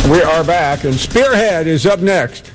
We are back, and Spearhead is up next.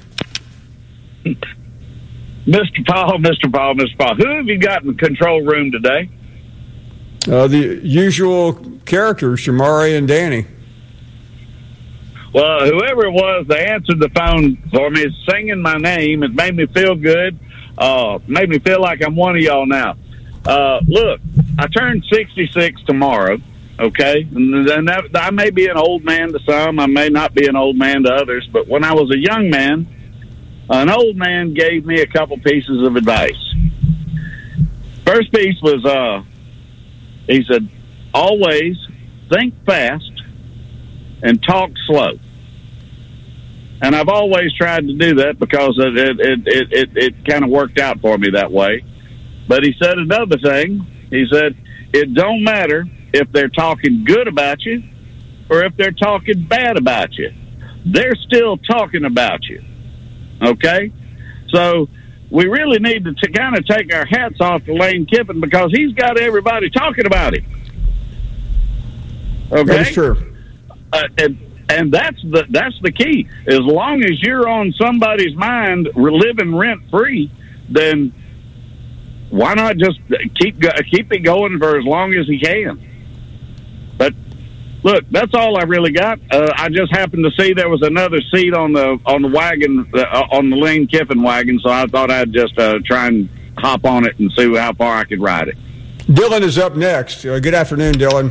Mr. Paul. Who have you got in the control room today? The usual characters, Shamari and Danny. Well, whoever it was, they answered the phone for me, singing my name. It made me feel good. Made me feel like I'm one of y'all now. Look, I turned 66 tomorrow, okay? And I may be an old man to some. I may not be an old man to others. But when I was a young man, an old man gave me a couple pieces of advice. First piece was, he said, always think fast and talk slow. And I've always tried to do that because it kind of worked out for me that way. But he said another thing. He said, it don't matter if they're talking good about you or if they're talking bad about you. They're still talking about you. Okay? So we really need to kind of take our hats off to Lane Kiffin because he's got everybody talking about him. Okay? That's true. And that's the key. As long as you're on somebody's mind, living rent-free, then why not just keep it going for as long as he can? But look, that's all I really got. I just happened to see there was another seat on the wagon, on the Lane Kiffin wagon, so I thought I'd just try and hop on it and see how far I could ride it. Dylan is up next. Good afternoon, Dylan.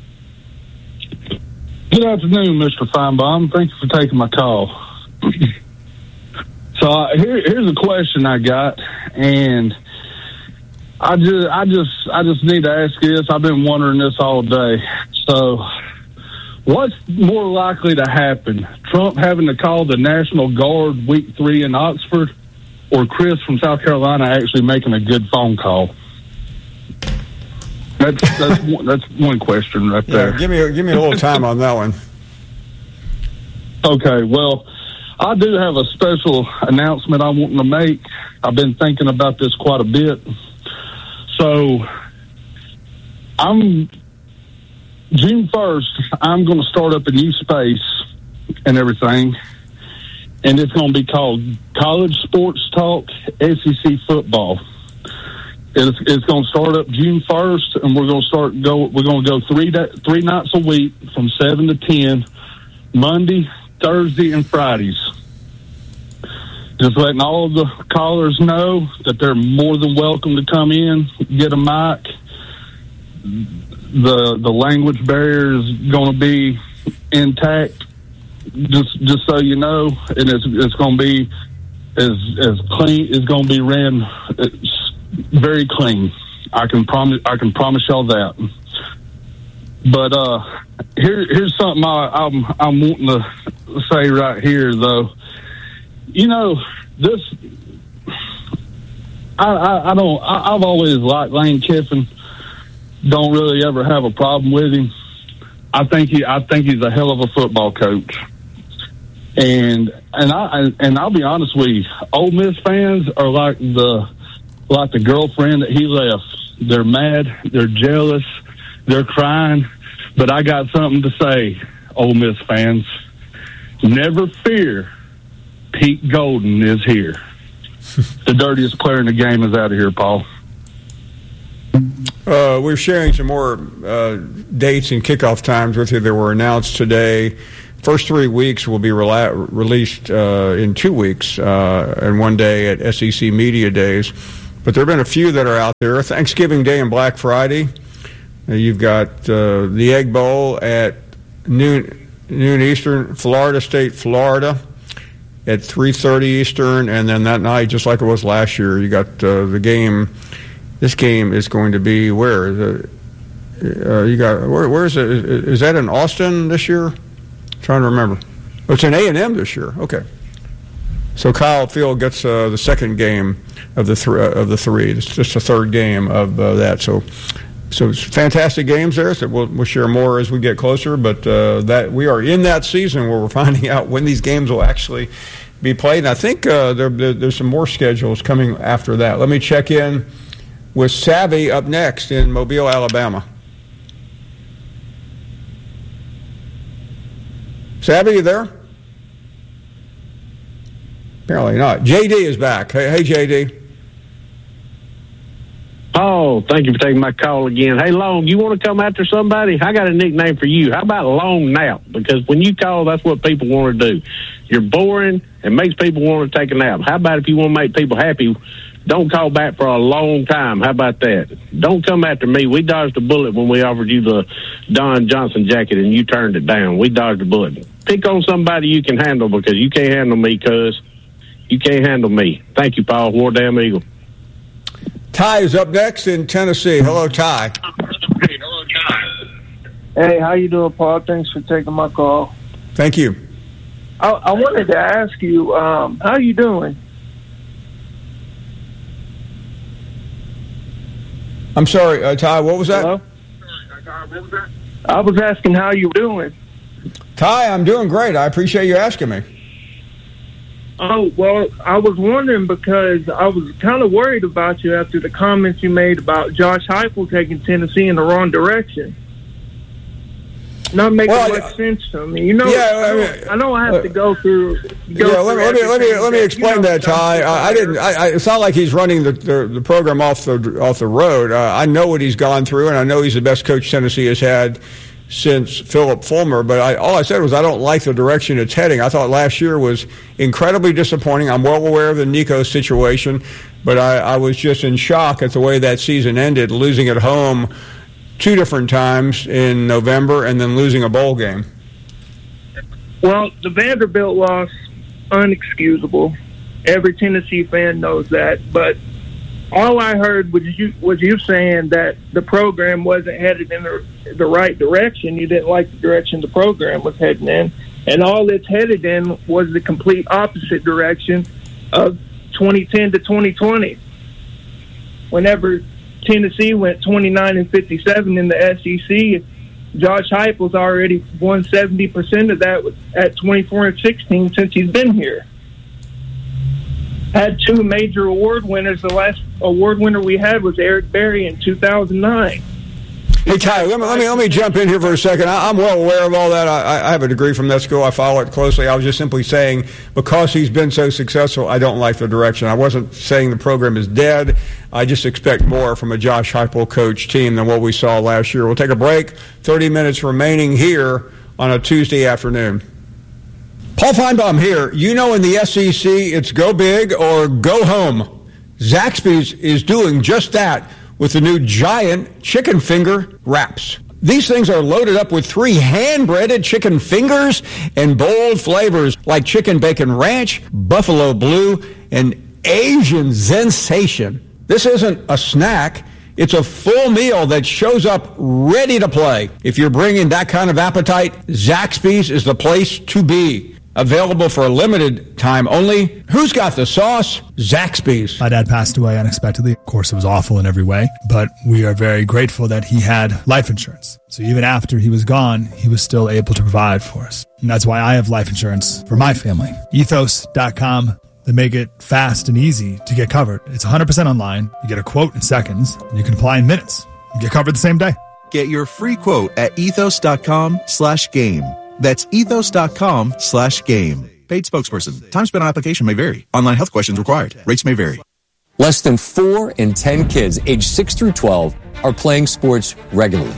Good afternoon, Mr. Feinbaum. Thank you for taking my call. So here's a question I got, and I just need to ask this. I've been wondering this all day. So, what's more likely to happen? Trump having to call the National Guard week 3 in Oxford, or Chris from South Carolina actually making a good phone call? That's one question right there. Give me a little time on that one. Okay, well, I do have a special announcement I want to make. I've been thinking about this quite a bit. So, June 1st, I'm going to start up a new space and everything, and it's going to be called College Sports Talk SEC Football. It's going to start up June 1st, and we're going to go three nights a week from 7 to 10, Monday, Thursday, and Fridays. Just letting all of the callers know that they're more than welcome to come in, get a mic. The language barrier is going to be intact, just so you know, and it's going to be as clean. It's going to be ran very clean. I can promise y'all that. But here's something I'm wanting to say right here, though. You know, this. I've always liked Lane Kiffin. Don't really ever have a problem with him. I think he's a hell of a football coach. And I'll be honest with you, Ole Miss fans are like the girlfriend that he left. They're mad, they're jealous, they're crying. But I got something to say, Ole Miss fans. Never fear, Pete Golden is here. The dirtiest player in the game is out of here, Paul. We're sharing some more dates and kickoff times with you that were announced today. First 3 weeks will be released in 2 weeks and 1 day at SEC Media Days. But there have been a few that are out there. Thanksgiving Day and Black Friday. You've got the Egg Bowl at noon Eastern, Florida State, Florida, at 3:30 Eastern. And then that night, just like it was last year, you got the game. This game is going to be where? Where is it? Is that in Austin this year? I'm trying to remember. Oh, it's in A&M this year. Okay. So Kyle Field gets the second game of the three. It's just the third game of that. So it's fantastic games there. So we'll share more as we get closer. But that we are in that season where we're finding out when these games will actually be played. And I think there's some more schedules coming after that. Let me check in with Savvy up next in Mobile, Alabama. Savvy, you there? Apparently not. JD is back. Hey, JD. Oh, thank you for taking my call again. Hey, Long, you want to come after somebody? I got a nickname for you. How about Long Nap? Because when you call, that's what people want to do. You're boring and makes people want to take a nap. How about if you want to make people happy, don't call back for a long time. How about that? Don't come after me. We dodged a bullet when we offered you the Don Johnson jacket and you turned it down. We dodged a bullet. Pick on somebody you can handle because you can't handle me, cuz. You can't handle me. Thank you, Paul. War Damn Eagle. Ty is up next in Tennessee. Hello, Ty. Hey, how you doing, Paul? Thanks for taking my call. Thank you. I wanted to ask you, how you doing? I'm sorry, Ty, what was that? Hello? I was asking how you doing. Ty, I'm doing great. I appreciate you asking me. Oh, well, I was wondering because I was kind of worried about you after the comments you made about Josh Heupel taking Tennessee in the wrong direction. Not making much sense to me. You know, I know I have to go through. Let me explain that, Ty. I didn't. It's not like he's running the program off the road. I know what he's gone through, and I know he's the best coach Tennessee has had since Philip Fulmer, but all I said was I don't like the direction it's heading. I thought last year was incredibly disappointing. I'm well aware of the Nico situation, but I was just in shock at the way that season ended, losing at home 2 different times in November and then losing a bowl game. Well, the Vanderbilt loss, unexcusable. Every Tennessee fan knows that, but all I heard was you saying that the program wasn't headed in the right direction. You didn't like the direction the program was heading in. And all it's headed in was the complete opposite direction of 2010 to 2020. Whenever Tennessee went 29-57 in the SEC, Josh Heupel's already won 70% of that at 24-16 since he's been here. Had 2 major award winners. The last award winner we had was Eric Berry in 2009. Hey, Ty, let me jump in here for a second. I'm well aware of all that. I have a degree from that school. I follow it closely. I was just simply saying because he's been so successful, I don't like the direction. I wasn't saying the program is dead. I just expect more from a Josh Heupel coach team than what we saw last year. We'll take a break. 30 minutes remaining here on a Tuesday afternoon. Paul Feinbaum here. You know in the SEC, it's go big or go home. Zaxby's is doing just that with the new giant chicken finger wraps. These things are loaded up with 3 hand-breaded chicken fingers and bold flavors like chicken bacon ranch, buffalo blue, and Asian sensation. This isn't a snack. It's a full meal that shows up ready to play. If you're bringing that kind of appetite, Zaxby's is the place to be. Available for a limited time only. Who's got the sauce? Zaxby's. My dad passed away unexpectedly. Of course, it was awful in every way, but we are very grateful that he had life insurance. So even after he was gone, he was still able to provide for us. And that's why I have life insurance for my family. Ethos.com. They make it fast and easy to get covered. It's 100% online. You get a quote in seconds, and you can apply in minutes. You get covered the same day. Get your free quote at ethos.com/game. That's ethos.com/game. Paid spokesperson. Time spent on application may vary. Online health questions required. Rates may vary. Less than 4 in 10 kids aged 6 through 12 are playing sports regularly.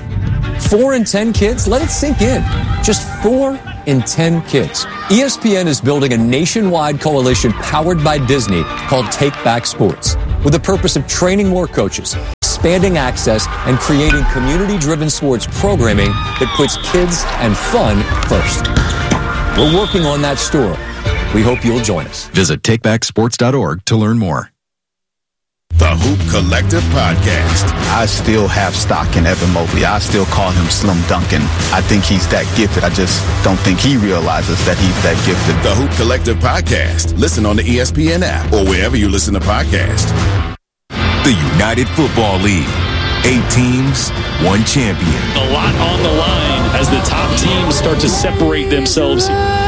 4 in 10 kids? Let it sink in. Just 4 in 10 kids. ESPN is building a nationwide coalition powered by Disney called Take Back Sports, with the purpose of training more coaches, expanding access, and creating community-driven sports programming that puts kids and fun first. We're working on that story. We hope you'll join us. Visit takebacksports.org to learn more. The Hoop Collective Podcast. I still have stock in Evan Mobley. I still call him Slim Duncan. I think he's that gifted. I just don't think he realizes that he's that gifted. The Hoop Collective Podcast. Listen on the ESPN app or wherever you listen to podcasts. The United Football League. 8 teams, 1 champion. A lot on the line as the top teams start to separate themselves.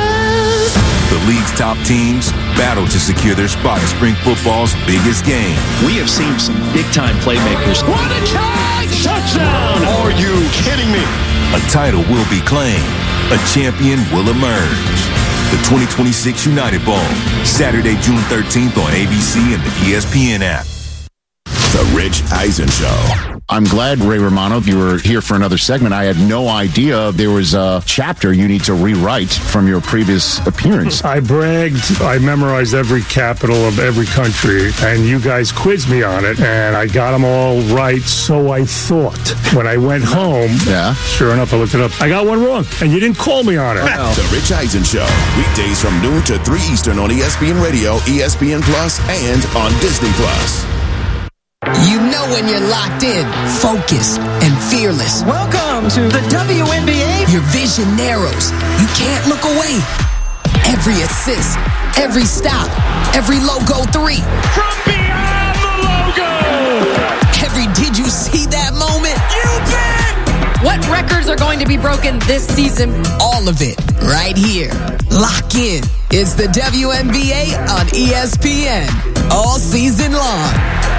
The league's top teams battle to secure their spot in spring football's biggest game. We have seen some big-time playmakers. What a catch! Touchdown! Are you kidding me? A title will be claimed. A champion will emerge. the 2026 United Bowl, Saturday, June 13th on ABC and the ESPN app. The Rich Eisen Show. I'm glad, Ray Romano, you were here for another segment. I had no idea there was a chapter you need to rewrite from your previous appearance. I bragged. I memorized every capital of every country, and you guys quizzed me on it, and I got them all right, so I thought. When I went home, sure enough, I looked it up. I got one wrong, and you didn't call me on it. The Rich Eisen Show, weekdays from noon to 3 Eastern on ESPN Radio, ESPN Plus, and on Disney Plus. You know when you're locked in, focused, and fearless. Welcome to the WNBA. Your vision narrows. You can't look away. Every assist, every stop, every logo three. From beyond the logo. Every did you see that moment? You bet. What records are going to be broken this season? All of it right here. Lock in. It's the WNBA on ESPN. All season long.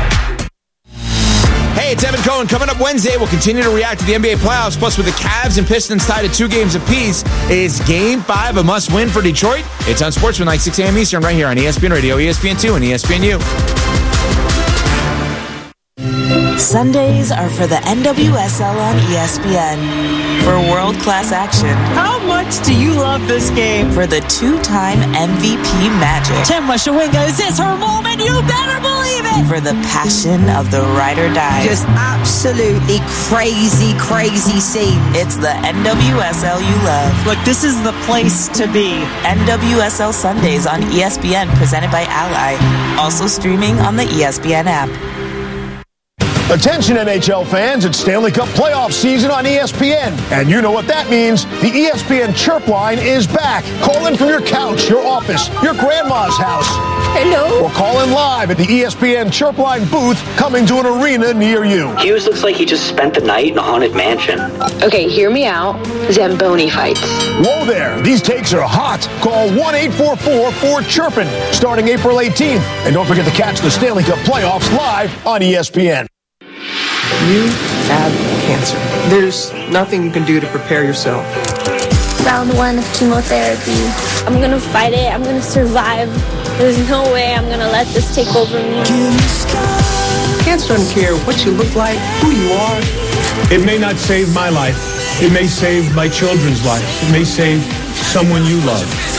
Hey, it's Evan Cohen. Coming up Wednesday, we'll continue to react to the NBA playoffs. Plus, with the Cavs and Pistons tied at 2 games apiece, is Game 5 a must-win for Detroit? It's on Sportsman, 6 a.m. Eastern, right here on ESPN Radio, ESPN2, and ESPNU. Sundays are for the NWSL on ESPN. For world-class action. How much do you love this game? For the 2-time MVP magic. Chema Shawinga, is this her moment? You better believe it! For the passion of the ride or die. Just absolutely crazy, crazy scene. It's the NWSL you love. Look, this is the place to be. NWSL Sundays on ESPN, presented by Ally. Also streaming on the ESPN app. Attention NHL fans, it's Stanley Cup playoff season on ESPN. And you know what that means. The ESPN Chirp line is back. Call in from your couch, your office, your grandma's house. Hello. Or call in live at the ESPN Chirp line booth coming to an arena near you. Hughes looks like he just spent the night in a haunted mansion. Okay, hear me out. Zamboni fights. Whoa there. These takes are hot. Call 1-844-4-CHIRPIN starting April 18th. And don't forget to catch the Stanley Cup playoffs live on ESPN. You have cancer. There's nothing you can do to prepare yourself. Round 1 of chemotherapy. I'm gonna fight it. I'm gonna survive. There's no way I'm gonna let this take over me. Cancer doesn't care what you look like, who you are. It may not save my life. It may save my children's lives. It may save someone you love.